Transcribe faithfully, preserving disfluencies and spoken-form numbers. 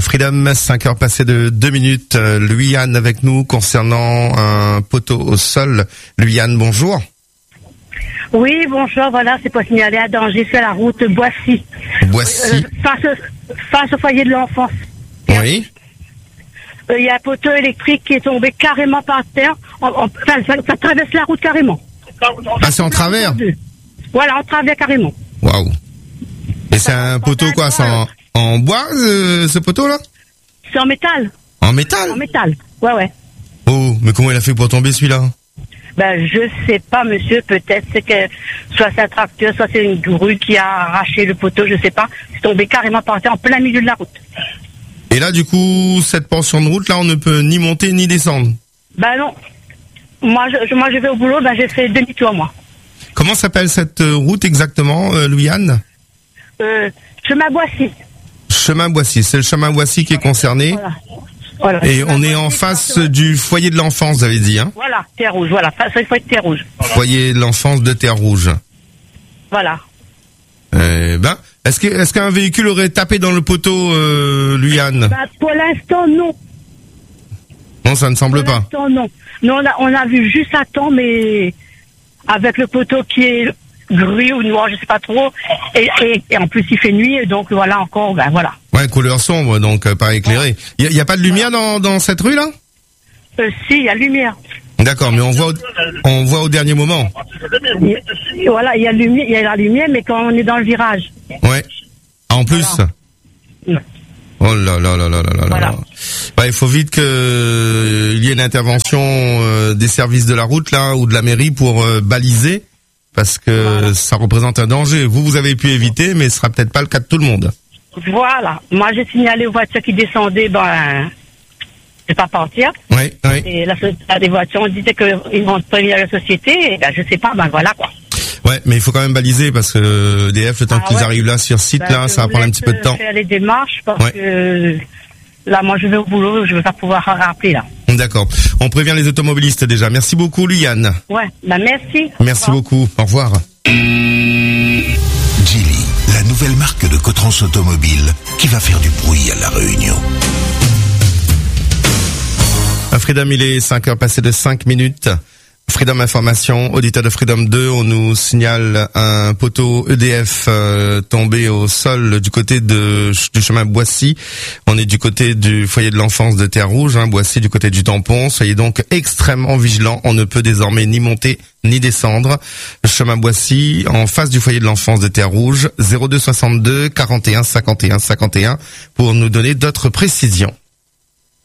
Freedom, cinq heures passées de deux minutes. Euh, Louis-Anne avec nous concernant un poteau au sol. Louis-Anne, bonjour. Oui, bonjour, voilà, c'est pour signaler un danger sur la route Boissy. Boissy. Euh, face, face au foyer de l'enfance. Oui. Il euh, y a un poteau électrique qui est tombé carrément par terre. En, en, enfin, ça, ça traverse la route carrément. Ah, c'est en travers? Voilà, en travers carrément. Waouh. Et c'est un poteau quoi? C'est en, en bois, euh, ce poteau-là? C'est en métal. En métal? En métal, ouais, ouais. Oh, mais comment il a fait pour tomber celui-là? Ben, je sais pas, monsieur, peut-être c'est que soit c'est un tracteur, soit c'est une grue qui a arraché le poteau, je sais pas. C'est tombé carrément par terre en plein milieu de la route. Et là, du coup, cette portion de route, là, on ne peut ni monter ni descendre. Ben non. Moi, je, moi, je vais au boulot, ben j'ai fait demi-tour, moi. Comment s'appelle cette route exactement, euh, Louis-Anne? Euh, chemin Boissy. Chemin Boissy, c'est le chemin Boissy qui est concerné. Voilà. Voilà. Et on est en face du foyer de l'enfance, vous avez dit, hein? Voilà, Terre Rouge, voilà, face au foyer de Terre Rouge. Foyer de l'enfance de Terre Rouge. Voilà. Eh ben, est-ce que, est-ce qu'un véhicule aurait tapé dans le poteau, euh, Louis-Anne? Ben, pour l'instant, non. Non, ça ne semble Pour pas. l'instant, non. Non, on a, on a vu juste à temps, mais avec le poteau qui est gris ou noir, je sais pas trop. Et, et, et en plus, il fait nuit, donc voilà encore, ben voilà. Ouais, couleur sombre, donc euh, pas éclairé. Il y, y a pas de lumière dans, dans cette rue là? Euh, si, il y a lumière. D'accord, mais on voit, au, on voit au dernier moment. Il, voilà, il y a lumière, il y a la lumière, mais quand on est dans le virage. Ouais. Ah, en plus. Voilà. Oh là là là là là là Voilà. là. Bah, il faut vite que euh, il y ait une intervention euh, des services de la route là ou de la mairie pour euh, baliser, parce que Voilà. ça représente un danger. Vous, vous avez pu éviter, mais ce sera peut-être pas le cas de tout le monde. Voilà. Moi, j'ai signalé aux voitures qui descendaient, ben, c'est pas partir. Oui, oui. Et la société des voitures, on disait qu'ils vont prévenir la société, et ben, je sais pas, ben voilà, quoi. Ouais, mais il faut quand même baliser parce que E D F, le temps Ah qu'ils ouais. arrivent là sur site, Ben, là, je ça va vous prendre un laisse, petit peu de temps. euh, faire les démarches, parce Ouais. que, là, moi, je vais au boulot, je vais pas pouvoir rappeler, là. D'accord. On prévient les automobilistes déjà. Merci beaucoup, Louis-Anne. Ouais, ben, merci. Merci Au revoir. beaucoup. Au revoir. Geely, la nouvelle marque de Cotrans Automobile qui va faire du bruit à La Réunion. À Freedom, il est cinq heures passées de cinq minutes. Freedom Information, auditeur de Freedom deux, on nous signale un poteau E D F euh, tombé au sol du côté de, du chemin Boissy. On est du côté du foyer de l'enfance de Terre Rouge, hein, Boissy du côté du tampon. Soyez donc extrêmement vigilants, on ne peut désormais ni monter ni descendre. Le chemin Boissy, en face du foyer de l'enfance de Terre Rouge, zéro deux soixante-deux quarante et un cinquante et un cinquante et un pour nous donner d'autres précisions.